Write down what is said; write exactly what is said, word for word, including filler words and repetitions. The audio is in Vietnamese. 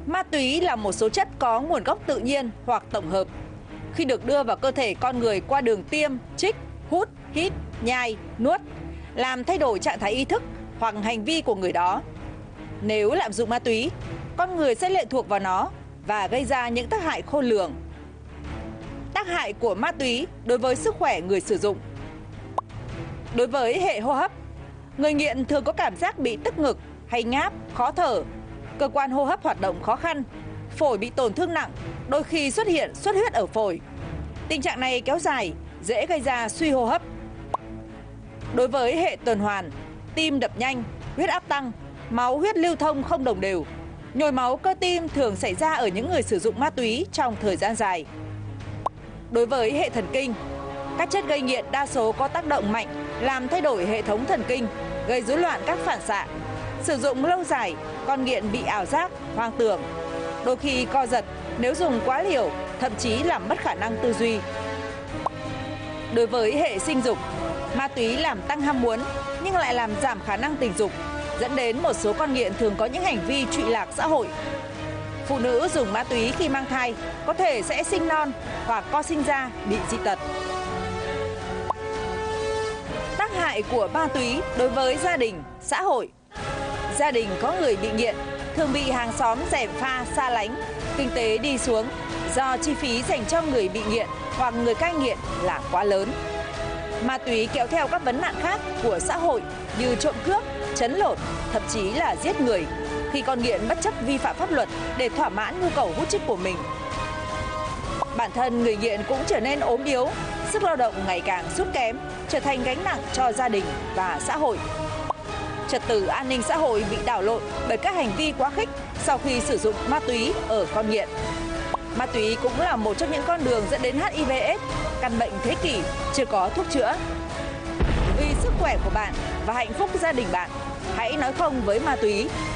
Ma túy là một số chất có nguồn gốc tự nhiên hoặc tổng hợp. Khi được đưa vào cơ thể con người qua đường tiêm, trích, hút, hít, nhai, nuốt, làm thay đổi trạng thái ý thức hoặc hành vi của người đó. Nếu lạm dụng ma túy, con người sẽ lệ thuộc vào nó và gây ra những tác hại khôn lường. Tác hại của ma túy đối với sức khỏe người sử dụng. Đối với hệ hô hấp, người nghiện thường có cảm giác bị tức ngực hay ngáp, khó thở, cơ quan hô hấp hoạt động khó khăn, phổi bị tổn thương nặng, đôi khi xuất hiện xuất huyết ở phổi. Tình trạng này kéo dài, dễ gây ra suy hô hấp. Đối với hệ tuần hoàn, tim đập nhanh, huyết áp tăng, máu huyết lưu thông không đồng đều. Nhồi máu cơ tim thường xảy ra ở những người sử dụng ma túy trong thời gian dài. Đối với hệ thần kinh, các chất gây nghiện đa số có tác động mạnh làm thay đổi hệ thống thần kinh, gây rối loạn các phản xạ. Sử dụng lâu dài, con nghiện bị ảo giác, hoang tưởng. Đôi khi co giật nếu dùng quá liều, thậm chí làm mất khả năng tư duy. Đối với hệ sinh dục, ma túy làm tăng ham muốn nhưng lại làm giảm khả năng tình dục, dẫn đến một số con nghiện thường có những hành vi trụy lạc xã hội. Phụ nữ dùng ma túy khi mang thai có thể sẽ sinh non hoặc con sinh ra bị dị tật. Tác hại của ma túy đối với gia đình, xã hội. Gia đình có người bị nghiện thường bị hàng xóm gièm pha xa lánh, kinh tế đi xuống do chi phí dành cho người bị nghiện hoặc người cai nghiện là quá lớn. Ma túy kéo theo các vấn nạn khác của xã hội như trộm cướp, trấn lột, thậm chí là giết người khi con nghiện bất chấp vi phạm pháp luật để thỏa mãn nhu cầu hút chích của mình. Bản thân người nghiện cũng trở nên ốm yếu, sức lao động ngày càng sút kém, trở thành gánh nặng cho gia đình và xã hội. Trật tự an ninh xã hội bị đảo lộn bởi các hành vi quá khích sau khi sử dụng ma túy ở con nghiện. Ma túy cũng là một trong những con đường dẫn đến H I V AIDS, căn bệnh thế kỷ chưa có thuốc chữa. Vì sức khỏe của bạn và hạnh phúc gia đình bạn, hãy nói không với ma túy.